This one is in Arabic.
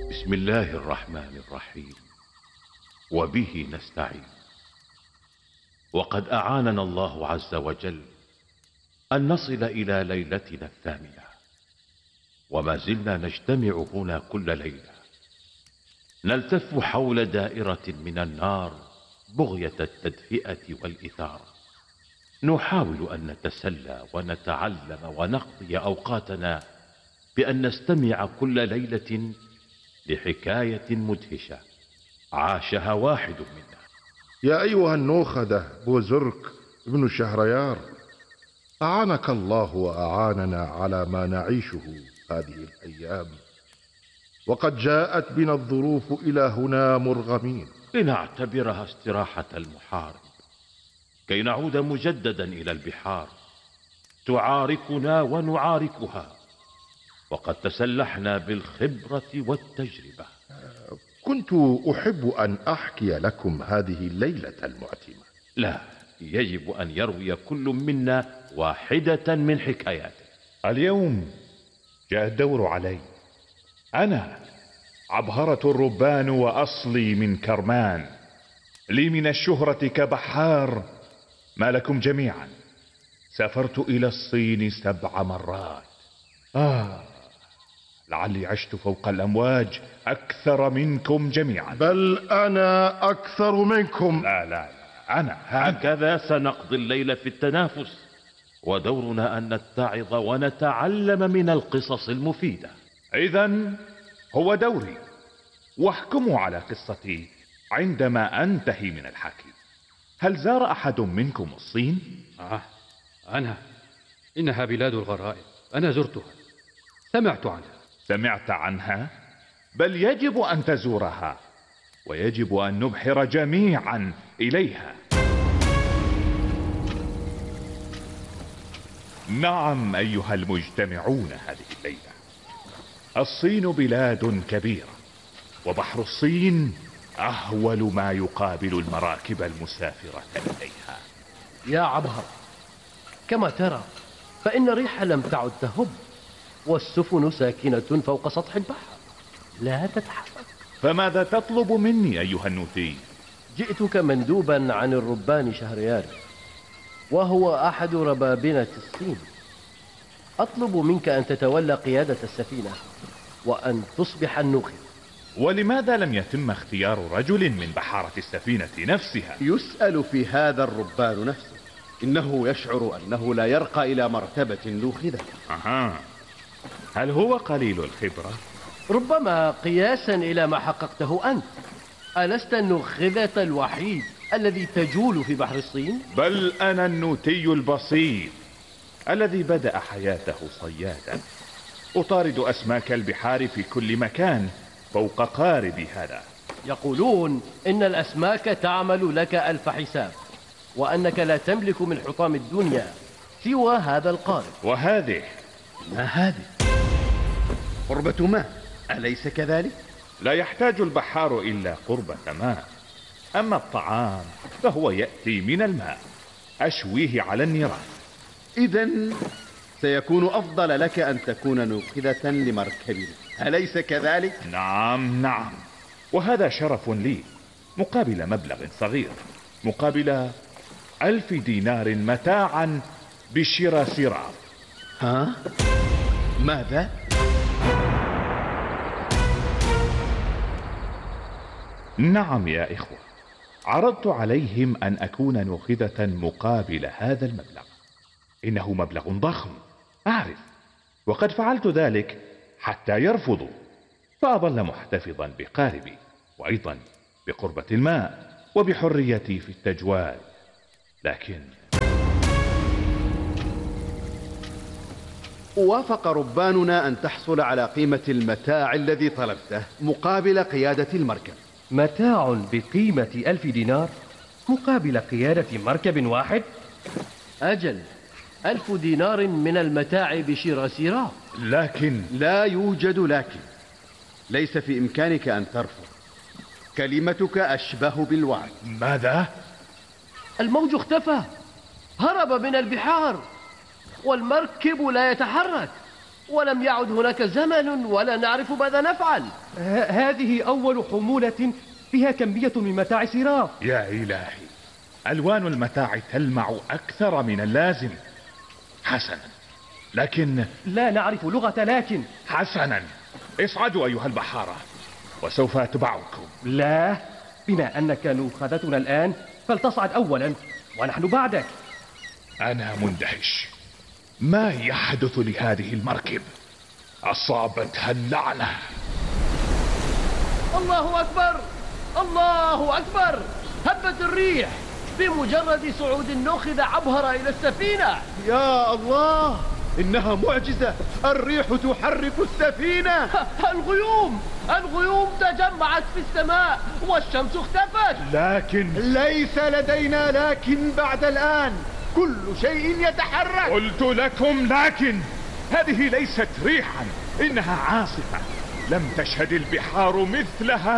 بسم الله الرحمن الرحيم، وبه نستعين. وقد أعاننا الله عز وجل أن نصل إلى ليلتنا الثامنة، وما زلنا نجتمع هنا كل ليلة نلتف حول دائرة من النار بغية التدفئة والإثارة. نحاول أن نتسلى ونتعلم ونقضي أوقاتنا بأن نستمع كل ليلة لحكاية مدهشة عاشها واحد منا. يا أيها النوخذة بوزرك ابن شهريار، أعانك الله وأعاننا على ما نعيشه هذه الأيام، وقد جاءت بنا الظروف إلى هنا مرغمين، لنعتبرها استراحة المحارب كي نعود مجددا إلى البحار تعاركنا ونعاركها، وقد تسلحنا بالخبرة والتجربة. كنت أحب أن أحكي لكم هذه الليلة المؤتمة. لا، يجب أن يروي كل منا واحدة من حكاياته. اليوم جاء الدور علي، أنا عبهرة الربان وأصلي من كرمان، لي من الشهرة كبحار ما لكم جميعا. سافرت إلى الصين 7 مرات. لعلي عشت فوق الأمواج أكثر منكم جميعا. بل أنا أكثر منكم. لا أنا هكذا سنقضي الليل في التنافس، ودورنا أن نتعظ ونتعلم من القصص المفيدة. إذن هو دوري، واحكموا على قصتي عندما أنتهي من الحكي. هل زار أحد منكم الصين؟ أنا. إنها بلاد الغرائب، أنا زرتها، سمعت عنها. سمعت عنها؟ بل يجب أن تزورها، ويجب أن نبحر جميعا إليها. نعم أيها المجتمعون، هذه الليلة الصين بلاد كبيرة، وبحر الصين أهول ما يقابل المراكب المسافرة إليها. يا عبهر، كما ترى فإن الريح لم تعد تهب، والسفن ساكنة فوق سطح البحر لا تتحرك. فماذا تطلب مني أيها النوتي؟ جئتك مندوبا عن الربان شهريار، وهو أحد ربابنة الصين. أطلب منك أن تتولى قيادة السفينة وأن تصبح النوخذ. ولماذا لم يتم اختيار رجل من بحارة السفينة نفسها؟ يسأل في هذا الربان نفسه، إنه يشعر أنه لا يرقى إلى مرتبة نوخذة. هل هو قليل الخبرة؟ ربما قياسا إلى ما حققته أنت. ألست النوخذة الوحيد الذي تجول في بحر الصين؟ بل أنا النوتي البسيط الذي بدأ حياته صيادا، أطارد أسماك البحار في كل مكان فوق قاربي هذا. يقولون إن الأسماك تعمل لك 1000 حساب، وأنك لا تملك من حطام الدنيا سوى هذا القارب. وهذه ما هذه؟ قربة ماء، أليس كذلك؟ لا يحتاج البحار إلا قربة ماء، أما الطعام فهو يأتي من الماء، أشويه على النيران. إذن سيكون أفضل لك أن تكون نوخذة لمركبنا، أليس كذلك؟ نعم، وهذا شرف لي، مقابل مبلغ صغير، مقابل 1000 دينار متاعا بشرى سراب. ماذا؟ نعم يا إخوة، عرضت عليهم أن أكون نوخذة مقابل هذا المبلغ. إنه مبلغ ضخم أعرف، وقد فعلت ذلك حتى يرفضوا، فأظل محتفظا بقاربي، وأيضا بقربة الماء وبحريتي في التجوال. لكن وافق رباننا أن تحصل على قيمة المتاع الذي طلبته مقابل قيادة المركب. متاع بقيمة 1000 دينار مقابل قيادة مركب واحد؟ أجل، 1000 دينار من المتاع بشرى سراب. لكن لا يوجد لكن. ليس في إمكانك أن ترفض، كلمتك أشبه بالوعد. ماذا؟ الموج اختفى، هرب من البحار، والمركب لا يتحرك، ولم يعد هناك زمن ولا نعرف ماذا نفعل. هذه أول حمولة فيها كمية من متاع سراف. يا إلهي، ألوان المتاع تلمع أكثر من اللازم. حسنا، لكن لا نعرف لغة لكن. حسنا، اصعدوا أيها البحارة وسوف أتبعكم. لا، بما أنك نوخذتنا الآن فلتصعد أولا ونحن بعدك. أنا مندهش، ما يحدث لهذه المركب؟ أصابتها اللعنة. الله أكبر، الله أكبر، هبت الريح. بمجرد صعود النوخذة عبر إلى السفينة. يا الله، إنها معجزة، الريح تحرك السفينة. الغيوم تجمعت في السماء والشمس اختفت. لكن ليس لدينا لكن بعد الآن، كل شيء يتحرك. قلت لكم لكن، هذه ليست ريحا، إنها عاصفة لم تشهد البحار مثلها